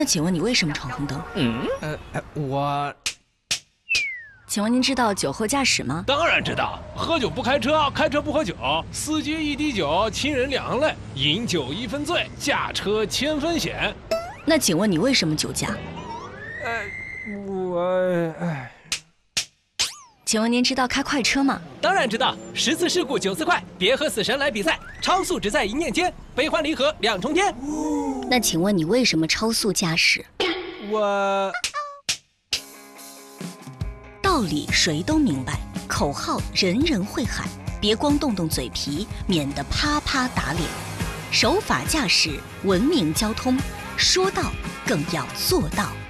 那请问你为什么闯红灯？ 我…… 请问您知道酒后驾驶吗？ 当然知道，喝酒不开车，开车不喝酒，司机一滴酒，亲人两泪，饮酒一分醉，驾车千分险。 那请问你为什么酒驾？请问您知道开快车吗？ 当然知道，10次事故9次快，别和死神来比赛，超速只在一念间，悲欢离合两重天。 那请问你为什么超速驾驶？道理谁都明白，口号人人会喊，别光动动嘴皮，免得啪啪打脸。守法驾驶，文明交通，说到更要做到。